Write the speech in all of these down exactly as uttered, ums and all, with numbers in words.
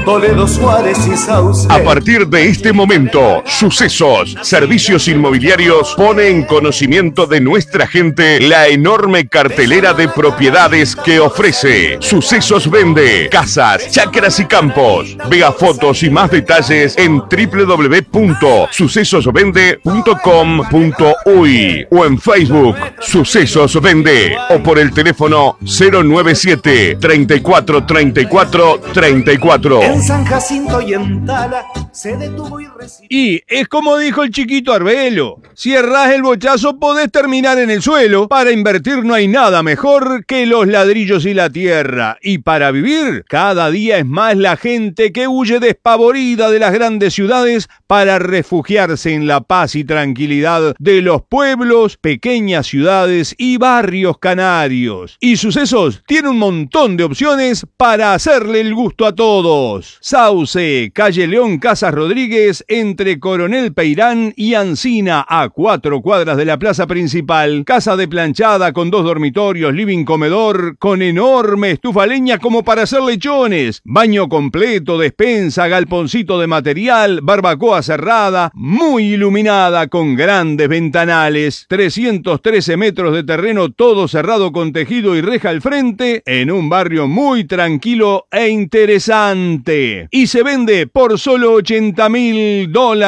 Toledo, Suárez y Sauce. A partir de este momento, Sucesos Servicios Inmobiliarios pone en conocimiento de nuestra gente la enorme cartelera de propiedades que ofrece. Sucesos vende casas, chacras y campos. Vea fotos y más detalles en doble u doble u doble u punto sucesos vende punto com punto uy o en Facebook Sucesos Vende o por el teléfono cero nueve siete, treinta y cuatro, treinta y cuatro, treinta y cuatro. En San Jacinto y en Tala se detuvo y recibió. Y es como dijo el chiquito Arbelo, si errás el bochazo podés terminar en el suelo. Para invertir no hay nada mejor que los ladrillos y la tierra. Y para vivir, cada día es más la gente que huye despavorida de las grandes ciudades para refugiarse en la paz y tranquilidad de los pueblos, pequeñas ciudades y barrios canarios. Y Sucesos tiene un montón de opciones para hacerle el gusto a todos. Sauce, calle León Casas Rodríguez, entre Coronel Peirán y Ancina, a cuatro cuadras de la plaza principal. Casa de planchada con dos dormitorios, living comedor, con enorme estufa leña como para hacer lechones, baño completo, despensa, galponcito de material, barbacoa cerrada, muy iluminada con grandes ventanales, trescientos trece metros de terreno, todo cerrado con tejido y reja al frente, en un barrio muy tranquilo e interesante. Y se vende por solo ochenta mil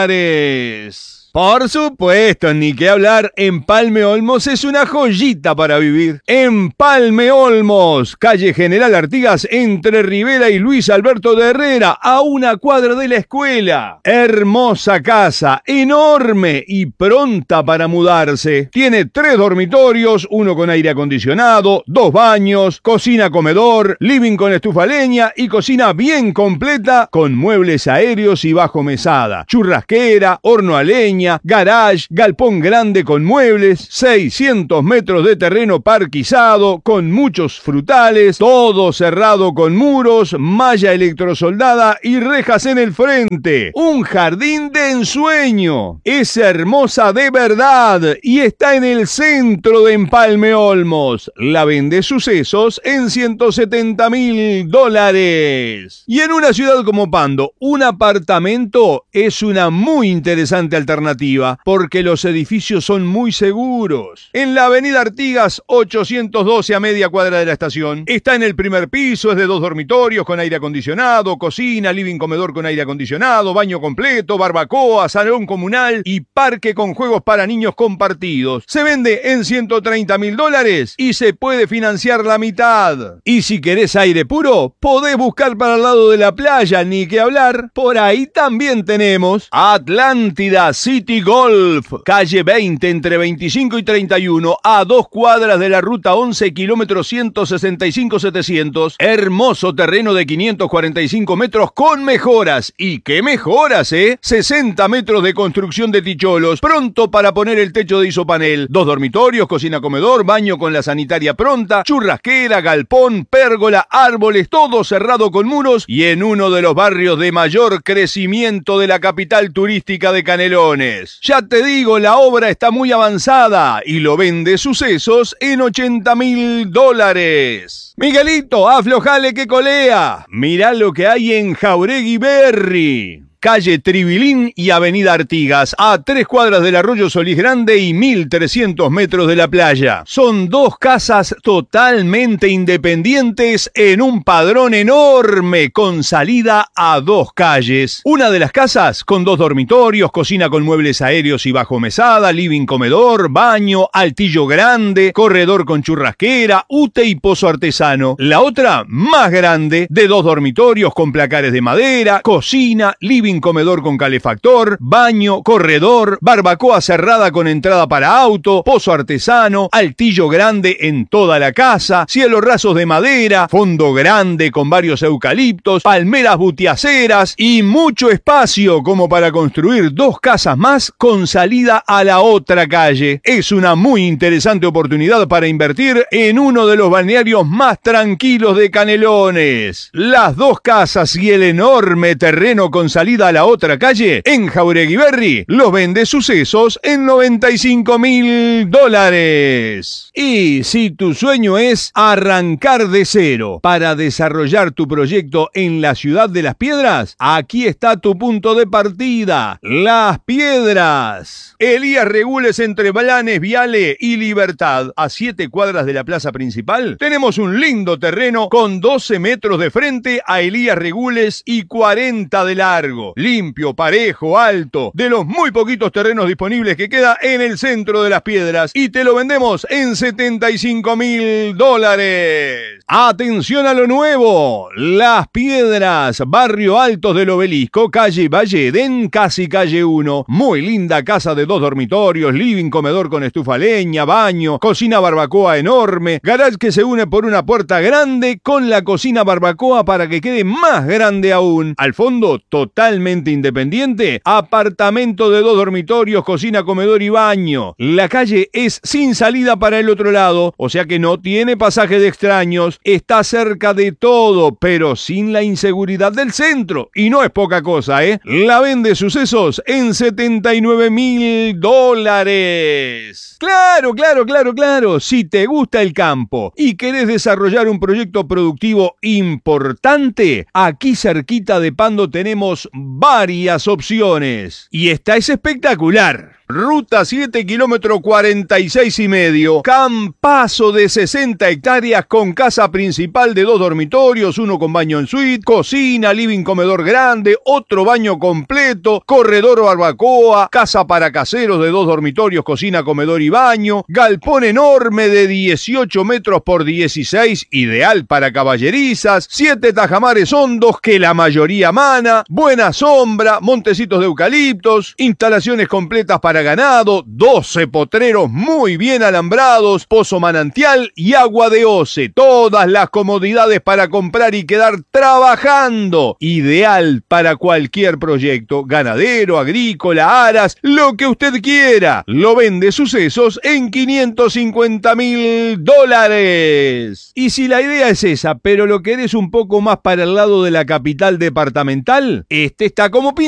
dólares. Por supuesto, ni que hablar, Empalme Olmos es una joyita para vivir. Empalme Olmos, calle General Artigas, entre Rivera y Luis Alberto de Herrera, a una cuadra de la escuela. Hermosa casa, enorme y pronta para mudarse. Tiene tres dormitorios, uno con aire acondicionado, dos baños, cocina comedor, living con estufa leña y cocina bien completa con muebles aéreos y bajo mesada, churrasquera, horno a leña, garage, galpón grande con muebles, seiscientos metros de terreno parquizado, con muchos frutales, todo cerrado con muros, malla electrosoldada y rejas en el frente. Un jardín de ensueño. Es hermosa de verdad y está en el centro de Empalme Olmos. La vende Sucesos en ciento setenta mil dólares. Y en una ciudad como Pando, un apartamento es una muy interesante alternativa, porque los edificios son muy seguros. En la avenida Artigas ochocientos doce, a media cuadra de la estación, está en el primer piso, es de dos dormitorios con aire acondicionado, cocina, living comedor con aire acondicionado, baño completo, barbacoa, salón comunal y parque con juegos para niños compartidos. Se vende en ciento treinta mil dólares y se puede financiar la mitad. Y si querés aire puro, podés buscar para el lado de la playa, ni que hablar. Por ahí también tenemos Atlántida City Golf, calle veinte, entre veinticinco y treinta y uno, a dos cuadras de la ruta once, kilómetro ciento sesenta y cinco setecientos. Hermoso terreno de quinientos cuarenta y cinco metros con mejoras. ¿Y qué mejoras, eh? sesenta metros de construcción de ticholos, pronto para poner el techo de isopanel. Dos dormitorios, cocina comedor, baño con la sanitaria pronta, churrasquera, galpón, pérgola, árboles, todo cerrado con muros y en uno de los barrios de mayor crecimiento de la capital turística de Canelones. Ya te digo, la obra está muy avanzada y lo vende Sucesos en ochenta mil dólares. Miguelito, aflojale que colea. Mirá lo que hay en Jauregui Berry. Calle Tribilín y avenida Artigas, a tres cuadras del Arroyo Solís Grande y mil trescientos metros de la playa. Son dos casas totalmente independientes en un padrón enorme con salida a dos calles. Una de las casas con dos dormitorios, cocina con muebles aéreos y bajo mesada, living comedor, baño, altillo grande, corredor con churrasquera, ute y pozo artesano. La otra, más grande, de dos dormitorios con placares de madera, cocina, living comedor con calefactor, baño, corredor, barbacoa cerrada con entrada para auto, pozo artesano, altillo grande en toda la casa, cielos rasos de madera, fondo grande con varios eucaliptos, palmeras butiaceras y mucho espacio como para construir dos casas más con salida a la otra calle. Es una muy interesante oportunidad para invertir en uno de los balnearios más tranquilos de Canelones. Las dos casas y el enorme terreno con salida salida a la otra calle, en Jauregui Berry, los vende Sucesos en noventa y cinco mil dólares. Y si tu sueño es arrancar de cero para desarrollar tu proyecto en la ciudad de Las Piedras, aquí está tu punto de partida, Las Piedras. Elías Regules entre Blanes, Viale y Libertad, a siete cuadras de la plaza principal, tenemos un lindo terreno con doce metros de frente a Elías Regules y cuarenta de largo. Limpio, parejo, alto, de los muy poquitos terrenos disponibles que queda en el centro de Las Piedras, y te lo vendemos en setenta y cinco mil dólares. Atención a lo nuevo, Las Piedras, barrio Altos del Obelisco, calle Valleden, casi calle uno. Muy linda casa de dos dormitorios, living, comedor con estufa leña, baño, cocina barbacoa enorme, garage que se une por una puerta grande con la cocina barbacoa para que quede más grande aún. Al fondo, totalmente independiente, apartamento de dos dormitorios, cocina, comedor y baño. La calle es sin salida para el otro lado, o sea que no tiene pasaje de extraños, está cerca de todo, pero sin la inseguridad del centro, y no es poca cosa, ¿eh? La vende Sucesos en setenta y nueve mil dólares. Claro, claro, claro, claro, si te gusta el campo y querés desarrollar un proyecto productivo importante, aquí cerquita de Pando tenemos varias opciones. Y esta es espectacular. Ruta siete, kilómetro cuarenta y seis y medio, campazo de sesenta hectáreas con casa principal de dos dormitorios, uno con baño en suite, cocina, living, comedor grande, otro baño completo, corredor barbacoa, casa para caseros de dos dormitorios, cocina, comedor y baño, galpón enorme de dieciocho metros por dieciséis, ideal para caballerizas, siete tajamares hondos que la mayoría mana, buena sombra, montecitos de eucaliptos, instalaciones completas para ganado, doce potreros muy bien alambrados, pozo manantial y agua de Oce. Todas las comodidades para comprar y quedar trabajando. Ideal para cualquier proyecto, ganadero, agrícola, aras, lo que usted quiera. Lo vende Sucesos en quinientos cincuenta mil dólares. Y si la idea es esa, pero lo querés un poco más para el lado de la capital departamental, este está como pin